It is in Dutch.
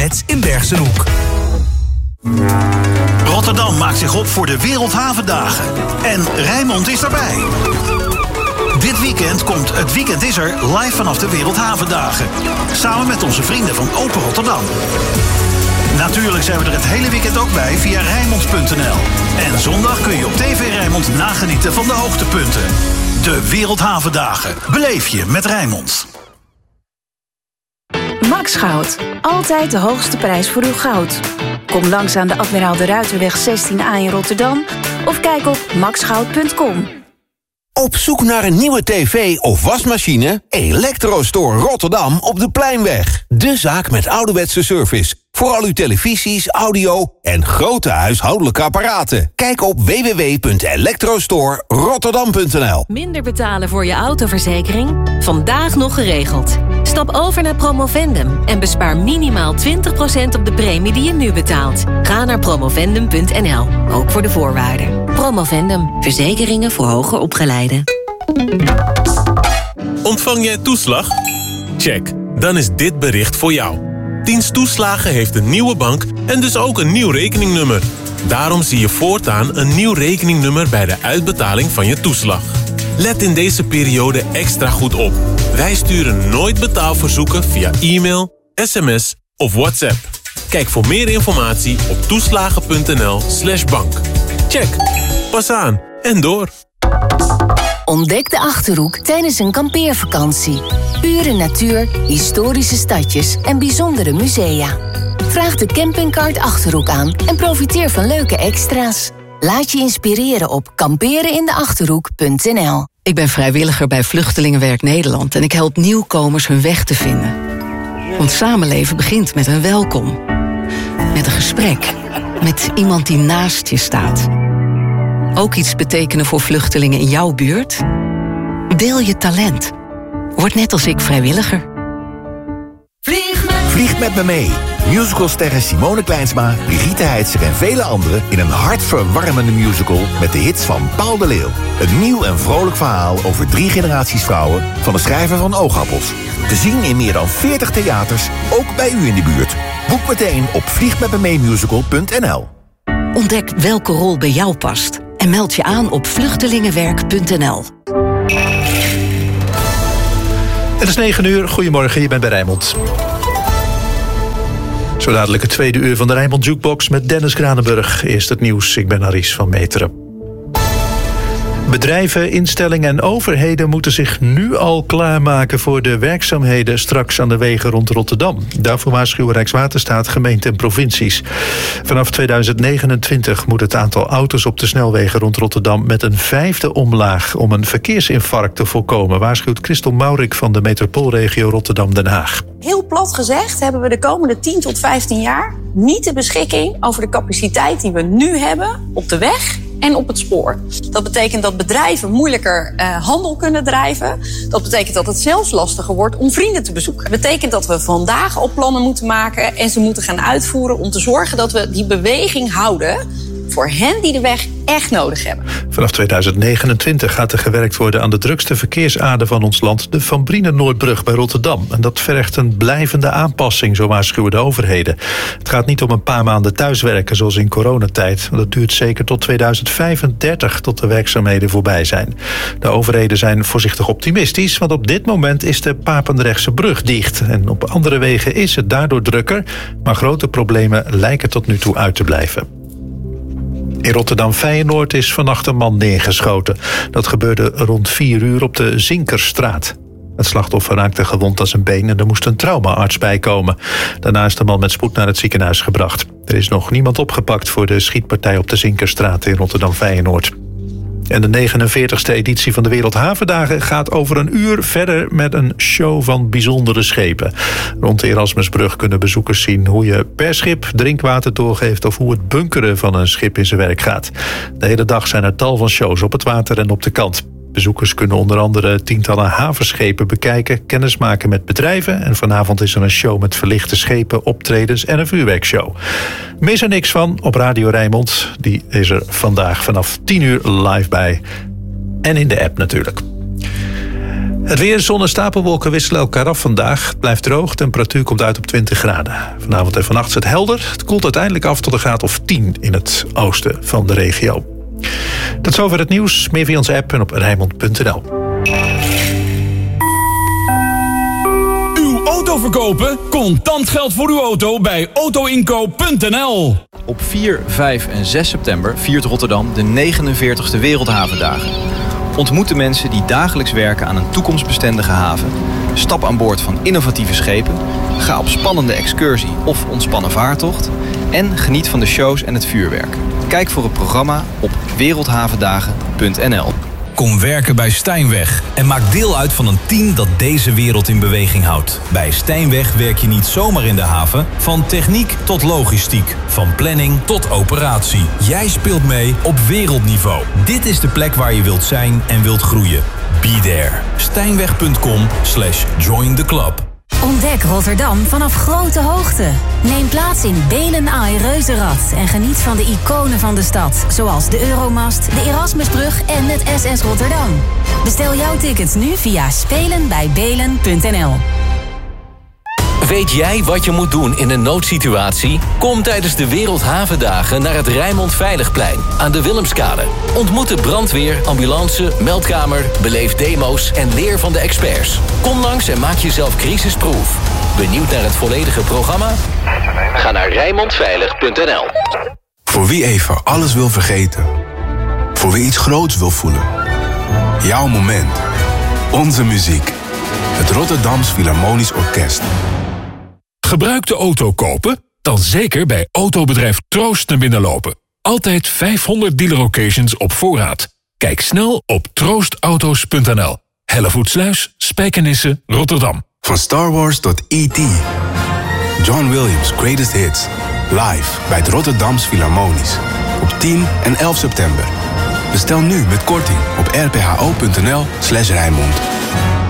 Outlets in Bergsenhoek. Rotterdam maakt zich op voor de Wereldhavendagen. En Rijnmond is daarbij. Dit weekend komt Het Weekend is er live vanaf de Wereldhavendagen. Samen met onze vrienden van Open Rotterdam. Natuurlijk zijn we er het hele weekend ook bij via Rijnmond.nl. En zondag kun je op TV Rijnmond nagenieten van de hoogtepunten. De Wereldhavendagen. Beleef je met Rijnmond. Max Goud. Altijd de hoogste prijs voor uw goud. Kom langs aan de Admiraal de Ruiterweg 16A in Rotterdam of kijk op maxgoud.com. Op zoek naar een nieuwe tv of wasmachine? Electrostore Rotterdam op de Pleinweg. De zaak met ouderwetse service. Voor al uw televisies, audio en grote huishoudelijke apparaten. Kijk op www.electrostorerotterdam.nl. Minder betalen voor je autoverzekering? Vandaag nog geregeld. Stap over naar Promovendum en bespaar minimaal 20% op de premie die je nu betaalt. Ga naar promovendum.nl, ook voor de voorwaarden. Promovendum, verzekeringen voor hoger opgeleiden. Ontvang jij toeslag? Check, dan is dit bericht voor jou. Dienst Toeslagen heeft een nieuwe bank en dus ook een nieuw rekeningnummer. Daarom zie je voortaan een nieuw rekeningnummer bij de uitbetaling van je toeslag. Let in deze periode extra goed op. Wij sturen nooit betaalverzoeken via e-mail, sms of WhatsApp. Kijk voor meer informatie op toeslagen.nl/bank. Check, pas aan en door. Ontdek de Achterhoek tijdens een kampeervakantie. Pure natuur, historische stadjes en bijzondere musea. Vraag de campingkaart Achterhoek aan en profiteer van leuke extra's. Laat je inspireren op kamperenindeachterhoek.nl. Ik ben vrijwilliger bij Vluchtelingenwerk Nederland en ik help nieuwkomers hun weg te vinden. Want samenleven begint met een welkom. Met een gesprek. Met iemand die naast je staat. Ook iets betekenen voor vluchtelingen in jouw buurt? Deel je talent. Word net als ik vrijwilliger. Vlieg met me mee. Musicalsterren Simone Kleinsma, Brigitte Heitzer en vele anderen in een hartverwarmende musical met de hits van Paul de Leeuw. Een nieuw en vrolijk verhaal over 3 generaties vrouwen van de schrijver van Oogappels. Te zien in meer dan 40 theaters, ook bij u in de buurt. Boek meteen op vliegmetmemeemusical.nl. Ontdek welke rol bij jou past en meld je aan op vluchtelingenwerk.nl. Het is 9 uur. Goedemorgen, je bent bij Rijnmond. Zo dadelijk het tweede uur van de Rijnmond Jukebox met Dennis Kranenburg. Eerst het nieuws, ik ben Aris van Meteren. Bedrijven, instellingen en overheden moeten zich nu al klaarmaken voor de werkzaamheden straks aan de wegen rond Rotterdam. Daarvoor waarschuwen Rijkswaterstaat, gemeenten en provincies. Vanaf 2029 moet het aantal auto's op de snelwegen rond Rotterdam met een 5e omlaag om een verkeersinfarct te voorkomen, waarschuwt Christel Maurik van de metropoolregio Rotterdam-Den Haag. Heel plat gezegd hebben we de komende 10 tot 15 jaar niet de beschikking over de capaciteit die we nu hebben op de weg en op het spoor. Dat betekent dat bedrijven moeilijker handel kunnen drijven. Dat betekent dat het zelfs lastiger wordt om vrienden te bezoeken. Dat betekent dat we vandaag al plannen moeten maken en ze moeten gaan uitvoeren om te zorgen dat we die beweging houden voor hen die de weg echt nodig hebben. Vanaf 2029 gaat er gewerkt worden aan de drukste verkeersader van ons land, de Van Brienenoordbrug bij Rotterdam. En dat vergt een blijvende aanpassing, zo waarschuwen de overheden. Het gaat niet om een paar maanden thuiswerken zoals in coronatijd. Dat duurt zeker tot 2035 tot de werkzaamheden voorbij zijn. De overheden zijn voorzichtig optimistisch, want op dit moment is de Papendrechtse brug dicht. En op andere wegen is het daardoor drukker, maar grote problemen lijken tot nu toe uit te blijven. In Rotterdam-Feyenoord is vannacht een man neergeschoten. Dat gebeurde rond 4 uur op de Zinkerstraat. Het slachtoffer raakte gewond aan zijn been en er moest een traumaarts bij komen. Daarna is de man met spoed naar het ziekenhuis gebracht. Er is nog niemand opgepakt voor de schietpartij op de Zinkerstraat in Rotterdam-Feyenoord. En de 49e editie van de Wereldhavendagen gaat over een uur verder met een show van bijzondere schepen. Rond de Erasmusbrug kunnen bezoekers zien hoe je per schip drinkwater doorgeeft of hoe het bunkeren van een schip in zijn werk gaat. De hele dag zijn er tal van shows op het water en op de kant. Bezoekers kunnen onder andere tientallen havenschepen bekijken, kennismaken met bedrijven en vanavond is er een show met verlichte schepen, optredens en een vuurwerkshow. Mis er niks van op Radio Rijnmond. Die is er vandaag vanaf 10 uur live bij. En in de app natuurlijk. Het weer, zon en stapelwolken wisselen elkaar af vandaag. Het blijft droog, temperatuur komt uit op 20 graden. Vanavond en vannacht is het helder. Het koelt uiteindelijk af tot een graad of 10 in het oosten van de regio. Tot zover het nieuws. Meer via onze app en op Rijnmond.nl. Uw auto verkopen? Contant geld voor uw auto bij autoinkoop.nl. Op 4, 5 en 6 september viert Rotterdam de 49e Wereldhavendagen. Ontmoet de mensen die dagelijks werken aan een toekomstbestendige haven. Stap aan boord van innovatieve schepen. Ga op spannende excursie of ontspannen vaartocht. En geniet van de shows en het vuurwerk. Kijk voor het programma op wereldhavendagen.nl. Kom werken bij Stijnweg en maak deel uit van een team dat deze wereld in beweging houdt. Bij Stijnweg werk je niet zomaar in de haven, van techniek tot logistiek, van planning tot operatie. Jij speelt mee op wereldniveau. Dit is de plek waar je wilt zijn en wilt groeien. Be there. Stijnweg.com/join the club. Ontdek Rotterdam vanaf grote hoogte. Neem plaats in Belen Ai Reuzenrad en geniet van de iconen van de stad. Zoals de Euromast, de Erasmusbrug en het SS Rotterdam. Bestel jouw tickets nu via spelenbijbelen.nl. Weet jij wat je moet doen in een noodsituatie? Kom tijdens de Wereldhavendagen naar het Rijnmond Veiligplein aan de Willemskade. Ontmoet de brandweer, ambulance, meldkamer, beleef demo's en leer van de experts. Kom langs en maak jezelf crisisproof. Benieuwd naar het volledige programma? Ga naar rijnmondveilig.nl. Voor wie even alles wil vergeten. Voor wie iets groots wil voelen. Jouw moment. Onze muziek. Het Rotterdams Philharmonisch Orkest. Gebruikte auto kopen? Dan zeker bij autobedrijf Troost naar binnen lopen. Altijd 500 dealer-occasions op voorraad. Kijk snel op troostauto's.nl. Hellevoetsluis, Spijkenisse, Rotterdam. Van Star Wars tot E.T. John Williams' Greatest Hits. Live bij het Rotterdams Philharmonisch. Op 10 en 11 september. Bestel nu met korting op rpho.nl/Rijnmond.